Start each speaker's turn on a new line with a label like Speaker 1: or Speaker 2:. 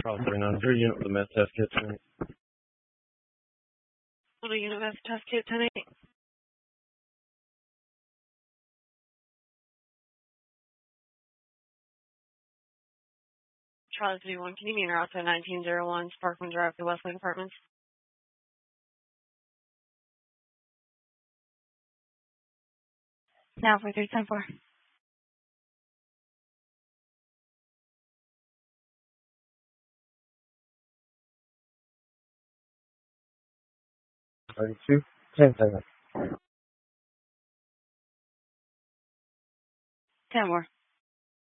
Speaker 1: Charles 3900 unit with a meth test kit tonight.
Speaker 2: What a unit meth test kit tonight? Charles 31, can you meet her outside 1901 Sparkman Drive, the Westlake Apartments? Now for 310-4.
Speaker 1: $32, 10 seconds.
Speaker 2: 10 more.